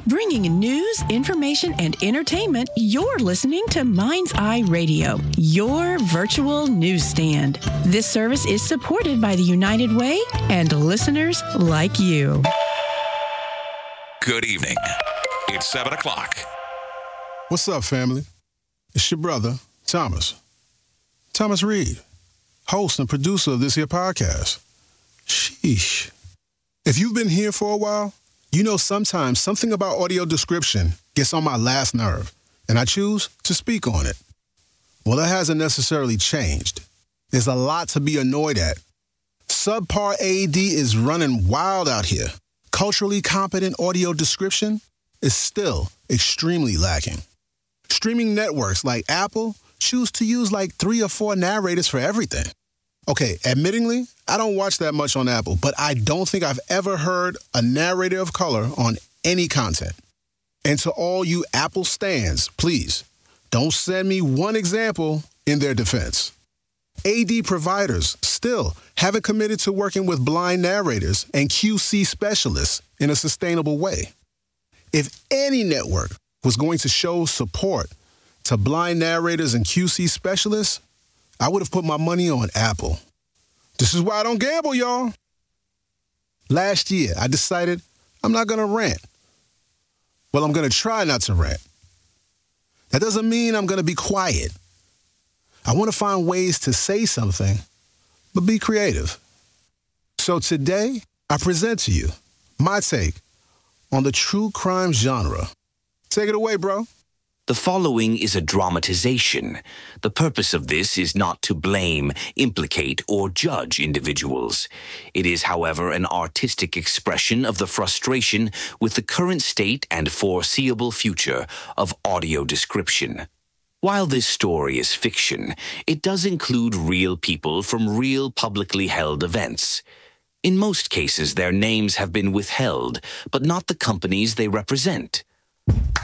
Bringing news, information, and entertainment, you're listening to Mind's Eye Radio, your virtual newsstand. This service is supported by the United Way and listeners like you. Good evening. It's 7 o'clock. What's up, family? It's your brother, Thomas Reed, host and producer of this here podcast. Sheesh. If you've been here for a while, you know sometimes something about audio description gets on my last nerve, and I choose to speak on it. Well, that hasn't necessarily changed. There's a lot to be annoyed at. Subpar AD is running wild out here. Culturally competent audio description is still extremely lacking. Streaming networks like Apple choose to use like 3 or 4 narrators for everything. Okay, admittingly, I don't watch that much on Apple, but I don't think I've ever heard a narrator of color on any content. And to all you Apple stans, please, don't send me one example in their defense. AD providers still haven't committed to working with blind narrators and QC specialists in a sustainable way. If any network was going to show support to blind narrators and QC specialists, I would have put my money on Apple. This is why I don't gamble, y'all. Last year, I decided I'm not going to rant. Well, I'm going to try not to rant. That doesn't mean I'm going to be quiet. I want to find ways to say something, but be creative. So today, I present to you my take on the true crime genre. Take it away, bro. The following is a dramatization. The purpose of this is not to blame, implicate, or judge individuals. It is, however, an artistic expression of the frustration with the current state and foreseeable future of audio description. While this story is fiction, it does include real people from real publicly held events. In most cases, their names have been withheld, but not the companies they represent.